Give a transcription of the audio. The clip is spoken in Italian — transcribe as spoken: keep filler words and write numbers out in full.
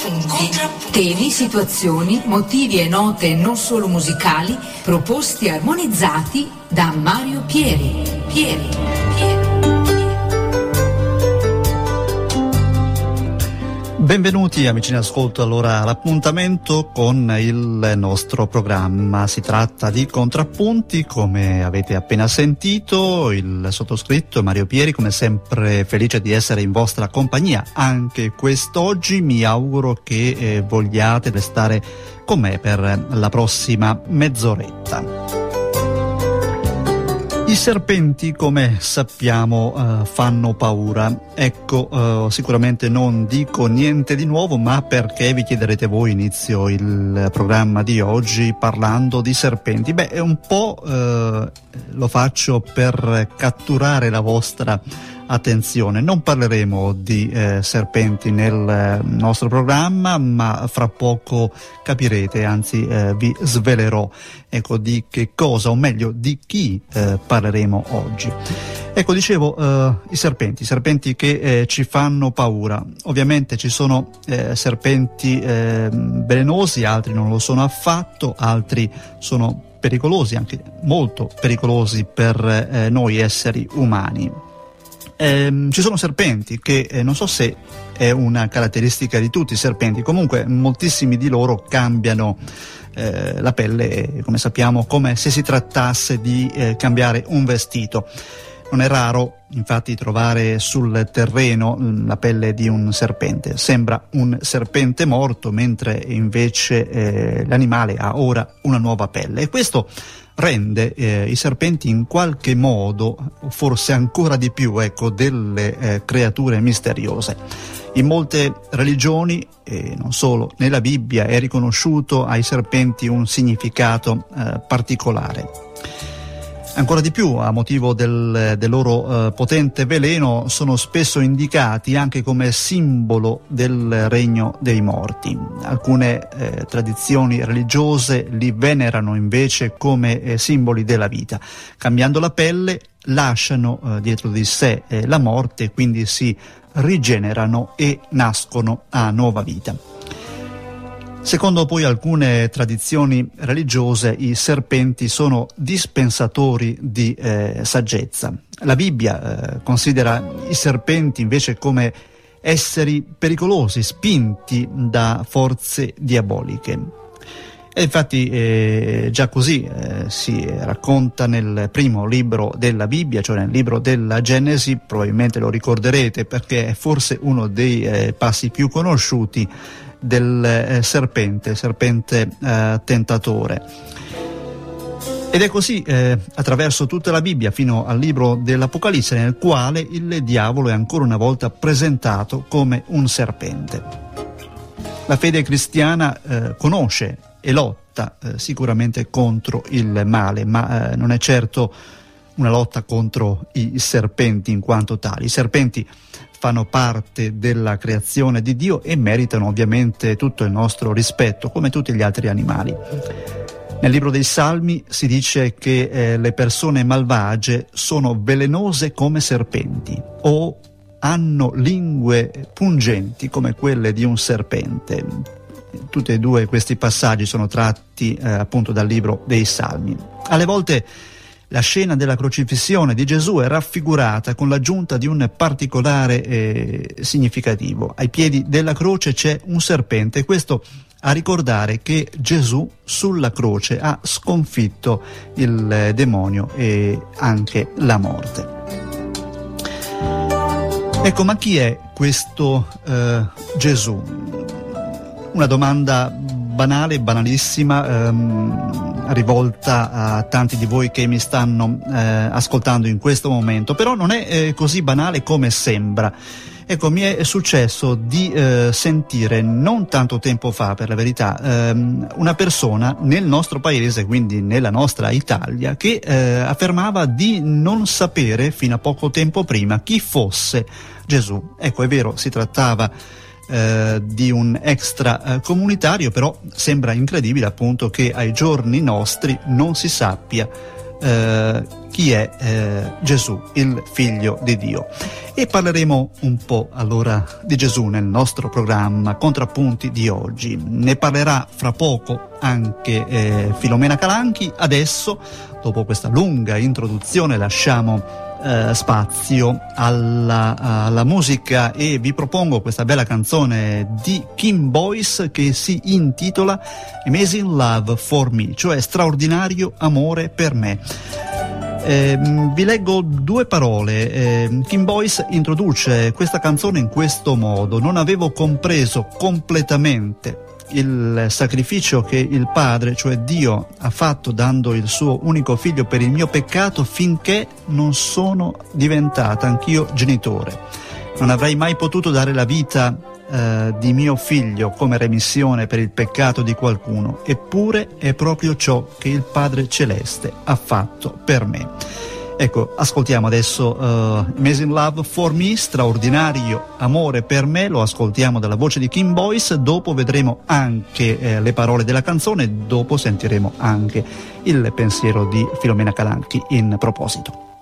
Temi, situazioni, motivi e note non solo musicali, proposti e armonizzati da Mario Pieri. Pieri, Pieri. Benvenuti amici in ascolto, allora l'appuntamento con il nostro programma. Si tratta di Contrappunti, come avete appena sentito, il sottoscritto Mario Pieri, come sempre felice di essere in vostra compagnia anche quest'oggi. Mi auguro che eh, vogliate restare con me per la prossima mezz'oretta. I serpenti, come sappiamo, uh, fanno paura. Ecco, uh, sicuramente non dico niente di nuovo, ma perché vi chiederete voi, inizio il programma di oggi parlando di serpenti? Beh, un po' uh, lo faccio per catturare la vostra attenzione. Non parleremo di eh, serpenti nel nostro programma, ma fra poco capirete, anzi eh, vi svelerò ecco di che cosa, o meglio di chi eh, parleremo oggi. Ecco, dicevo eh, i serpenti, serpenti che eh, ci fanno paura. Ovviamente ci sono eh, serpenti eh, velenosi, altri non lo sono affatto, altri sono pericolosi, anche molto pericolosi per eh, noi esseri umani. Eh, ci sono serpenti che eh, non so se è una caratteristica di tutti i serpenti, comunque moltissimi di loro cambiano eh, la pelle, come sappiamo, come se si trattasse di eh, cambiare un vestito. Non è raro infatti trovare sul terreno la pelle di un serpente. Sembra un serpente morto, mentre invece eh, l'animale ha ora una nuova pelle, e questo rende eh, i serpenti in qualche modo, forse ancora di più, ecco, delle eh, creature misteriose. In molte religioni, e non solo, nella Bibbia è riconosciuto ai serpenti un significato eh, particolare. Ancora di più, a motivo del, del loro eh, potente veleno, sono spesso indicati anche come simbolo del regno dei morti. Alcune eh, tradizioni religiose li venerano invece come eh, simboli della vita. Cambiando la pelle, lasciano eh, dietro di sé eh, la morte, quindi si rigenerano e nascono a nuova vita. Secondo poi alcune tradizioni religiose, i serpenti sono dispensatori di eh, saggezza. La Bibbia eh, considera i serpenti invece come esseri pericolosi, spinti da forze diaboliche. E infatti eh, già così eh, si racconta nel primo libro della Bibbia, cioè nel libro della Genesi. Probabilmente lo ricorderete perché è forse uno dei eh, passi più conosciuti del eh, serpente, serpente eh, tentatore. Ed è così eh, attraverso tutta la Bibbia fino al libro dell'Apocalisse, nel quale il diavolo è ancora una volta presentato come un serpente. La fede cristiana eh, conosce e lotta eh, sicuramente contro il male, ma eh, non è certo una lotta contro i serpenti in quanto tali. I serpenti fanno parte della creazione di Dio e meritano ovviamente tutto il nostro rispetto, come tutti gli altri animali. Nel libro dei Salmi si dice che eh, le persone malvagie sono velenose come serpenti, o hanno lingue pungenti come quelle di un serpente. Tutti e due questi passaggi sono tratti eh, appunto dal libro dei Salmi. Alle volte la scena della crocifissione di Gesù è raffigurata con l'aggiunta di un particolare eh, significativo. Ai piedi della croce c'è un serpente, questo a ricordare che Gesù sulla croce ha sconfitto il eh, demonio e anche la morte. Ecco, ma chi è questo eh, Gesù? Una domanda banale, banalissima, ehm, rivolta a tanti di voi che mi stanno eh, ascoltando in questo momento, però non è eh, così banale come sembra. Ecco, mi è successo di eh, sentire non tanto tempo fa, per la verità, ehm, una persona nel nostro paese, quindi nella nostra Italia, che eh, affermava di non sapere fino a poco tempo prima chi fosse Gesù. Ecco, è vero, si trattava eh, di un extracomunitario, però sembra incredibile appunto che ai giorni nostri non si sappia eh, chi è eh, Gesù, il figlio di Dio. E parleremo un po' allora di Gesù nel nostro programma Contrappunti di oggi. Ne parlerà fra poco anche eh, Filomena Calanchi. Adesso, dopo questa lunga introduzione, lasciamo eh, spazio alla, alla musica e vi propongo questa bella canzone di Kim Boyce che si intitola Amazing Love for Me, cioè straordinario amore per me. Eh, vi leggo due parole. eh, Kim Boyce introduce questa canzone in questo modo: non avevo compreso completamente il sacrificio che il Padre, cioè Dio, ha fatto dando il suo unico figlio per il mio peccato, finché non sono diventata anch'io genitore. Non avrei mai potuto dare la vita eh, di mio figlio come remissione per il peccato di qualcuno, eppure è proprio ciò che il Padre Celeste ha fatto per me. Ecco, ascoltiamo adesso uh, Amazing Love for Me, straordinario amore per me, lo ascoltiamo dalla voce di Kim Boyce, dopo vedremo anche eh, le parole della canzone, dopo sentiremo anche il pensiero di Filomena Calanchi in proposito.